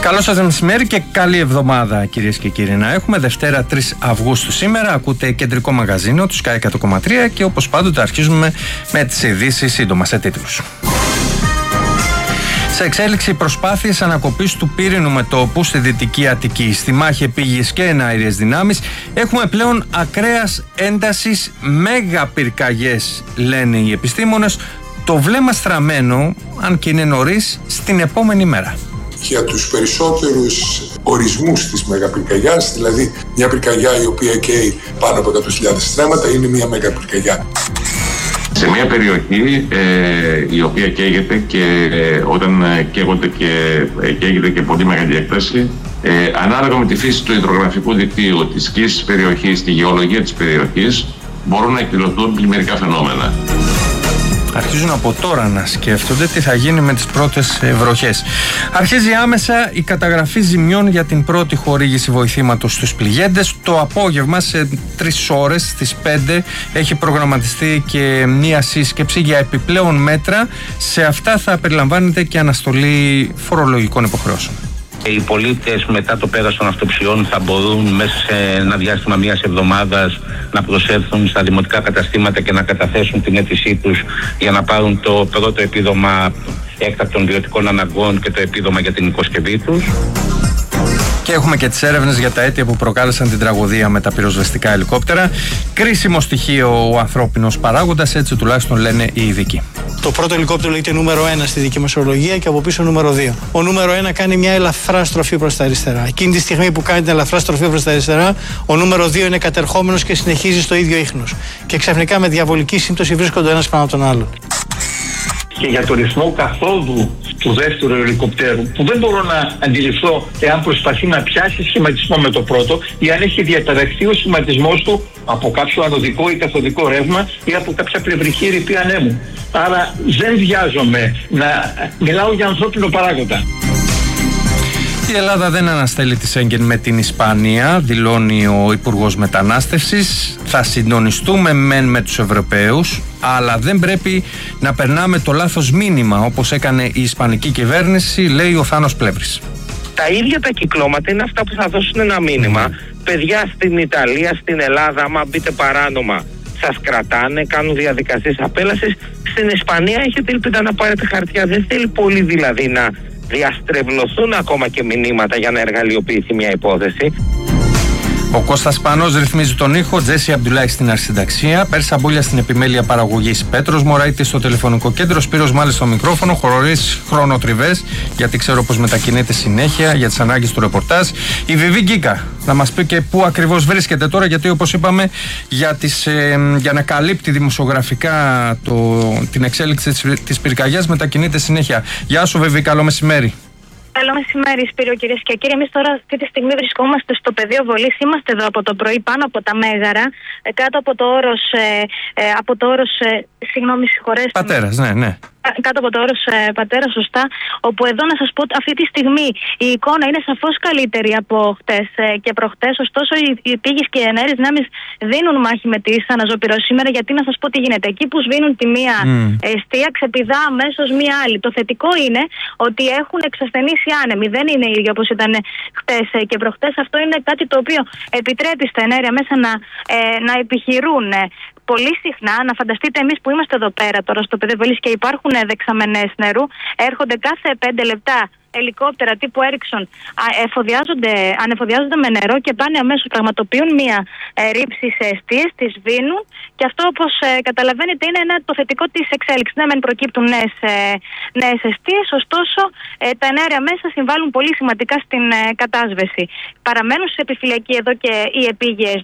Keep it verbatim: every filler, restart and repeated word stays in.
Καλό σας μεσημέρι και καλή εβδομάδα, κυρίες και κύριοι. Να έχουμε Δευτέρα τρεις Αυγούστου σήμερα. Ακούτε κεντρικό μαγαζίνο του Sky εκατό κόμμα τρία και όπως πάντοτε αρχίζουμε με τις ειδήσεις σύντομα σε τίτλους. Σε εξέλιξη προσπάθειες ανακοπής του πύρινου μετώπου στη Δυτική Αττική. Στη μάχη επίγειες και εναέριες δυνάμεις έχουμε πλέον ακραίας έντασης μέγα πυρκαγιές, λένε οι επιστήμονες. Το βλέμμα στραμμένο, αν και είναι νωρίς, στην επόμενη μέρα. Για τους περισσότερους ορισμούς της μεγαπυρκαγιάς, δηλαδή μια πυρκαγιά η οποία καίει πάνω από εκατό χιλιάδες στρέμματα είναι μια μεγαπυρκαγιά. Σε μια περιοχή ε, η οποία καίγεται και ε, όταν ε, καίγονται και ε, καίγεται και πολύ μεγάλη έκταση, ε, ανάλογα με τη φύση του υδρογραφικού δικτύου, της σκήσης της περιοχής, τη γεωλογία της περιοχής, μπορούν να εκδηλωθούν πλημμυρικά φαινόμενα. Αρχίζουν από τώρα να σκέφτονται τι θα γίνει με τις πρώτες βροχές. Αρχίζει άμεσα η καταγραφή ζημιών για την πρώτη χορήγηση βοηθήματος στους πληγέντες. Το απόγευμα σε τρεις ώρες στις πέντε έχει προγραμματιστεί και μία σύσκεψη για επιπλέον μέτρα. Σε αυτά θα περιλαμβάνεται και αναστολή φορολογικών υποχρεώσεων. Οι πολίτες μετά το πέρας των αυτοψιών θα μπορούν μέσα σε ένα διάστημα μιας εβδομάδας να προσέλθουν στα δημοτικά καταστήματα και να καταθέσουν την αίτησή τους για να πάρουν το πρώτο επίδομα έκτακτων βιωτικών αναγκών και το επίδομα για την υποσκευή τους. Και έχουμε και τις έρευνες για τα αίτια που προκάλεσαν την τραγωδία με τα πυροσβεστικά ελικόπτερα. Κρίσιμο στοιχείο ο ανθρώπινος παράγοντας, έτσι τουλάχιστον λένε οι ειδικοί. Το πρώτο ελικόπτερο λέγεται νούμερο ένα στη δική μας ορολογία και από πίσω νούμερο δύο. Ο νούμερο ένα κάνει μια ελαφρά στροφή προς τα αριστερά. Εκείνη τη στιγμή που κάνει την ελαφρά στροφή προς τα αριστερά, ο νούμερο δύο είναι κατερχόμενος και συνεχίζει στο ίδιο ίχνος. Και ξαφνικά με διαβολική σύμπτωση βρίσκονται ένας πάνω από τον άλλον. Και για το ρυθμό καθόδου του δεύτερου ελικοπτέρου, που δεν μπορώ να αντιληφθώ εάν προσπαθεί να πιάσει σχηματισμό με το πρώτο ή αν έχει διαταραχθεί ο σχηματισμός του από κάποιο ανωδικό ή καθοδικό ρεύμα ή από κάποια πλευρική ρηπή ανέμου. Άρα δεν βιάζομαι να μιλάω για ανθρώπινο παράγοντα. Η Ελλάδα δεν αναστέλει τη Σέγγεν με την Ισπανία, δηλώνει ο Υπουργός Μετανάστευσης. Θα συντονιστούμε μεν με τους Ευρωπαίους, αλλά δεν πρέπει να περνάμε το λάθος μήνυμα, όπως έκανε η Ισπανική κυβέρνηση, λέει ο Θάνος Πλεύρης. Τα ίδια τα κυκλώματα είναι αυτά που θα δώσουν ένα μήνυμα. Παιδιά, στην Ιταλία, στην Ελλάδα, άμα μπείτε παράνομα, σας κρατάνε, κάνουν διαδικασίες απέλασης. Στην Ισπανία έχετε ελπίδα να πάρετε χαρτιά. Δεν θέλει πολύ δηλαδή να διαστρεβλωθούν ακόμα και μηνύματα για να εργαλειοποιηθεί μια υπόθεση. Ο Κώστας Πανός ρυθμίζει τον ήχο, Τζέσι Αμπτουλάχη στην αρχισυνταξία, Πέρσα Μπούλια στην επιμέλεια παραγωγής, Πέτρος Μωραΐτης στο τηλεφωνικό κέντρο, Σπύρος Μάλης στο μικρόφωνο, χωρίς χρονοτριβές, γιατί ξέρω πως μετακινείται συνέχεια για τις ανάγκες του ρεπορτάζ. Η Βιβί Γκίκα να μας πει και πού ακριβώς βρίσκεται τώρα, γιατί όπως είπαμε, για, τις, ε, για να καλύπτει δημοσιογραφικά το, την εξέλιξη της, της πυρκαγιάς μετακινείται συνέχεια. Γεια σου Βιβί, καλό μεσημέρι. Καλό μεσημέρι, Σπύριο, κυρίες και κύριοι. Εμείς τώρα αυτή τη στιγμή βρισκόμαστε στο πεδίο βολής. Είμαστε εδώ από το πρωί πάνω από τα Μέγαρα, κάτω από το όρος. Ε, ε, από το όρος ε, συγγνώμη, συγχωρέστε. Πατέρας, ναι, ναι. Κάτω από το όρος ε, Πατέρα, σωστά. Όπου εδώ να σας πω ότι αυτή τη στιγμή η εικόνα είναι σαφώς καλύτερη από χτες ε, και προχτές. Ωστόσο, οι, οι πήγες και οι εναέριες δυνάμεις δίνουν μάχη με τις αναζωπυρώσεις σήμερα. Γιατί να σας πω τι γίνεται. Εκεί που σβήνουν τη μία mm. εστία, ξεπηδά αμέσως μία άλλη. Το θετικό είναι ότι έχουν εξασθενήσει άνεμοι. Δεν είναι ίδιο όπως ήταν χτες ε, και προχτές. Αυτό είναι κάτι το οποίο επιτρέπει στα εναέρια μέσα να, ε, να επιχειρούν. Ε, Πολύ συχνά, να φανταστείτε εμείς που είμαστε εδώ πέρα τώρα στο πεδίο βολής και υπάρχουν δεξαμενές νερού, έρχονται κάθε πέντε λεπτά ελικόπτερα τύπου Έριξον, ανεφοδιάζονται με νερό και πάνε αμέσως, πραγματοποιούν μία ε, ρήψη σε εστίες, τις σβήνουν και αυτό, όπως ε, καταλαβαίνετε, είναι ένα, το θετικό της εξέλιξης. Ναι, μεν προκύπτουν νέες, ε, νέες εστίες, ωστόσο ε, τα εναέρια μέσα συμβάλλουν πολύ σημαντικά στην ε, κατάσβεση. Παραμένουν σε επιφυλακή εδώ και οι επίγειες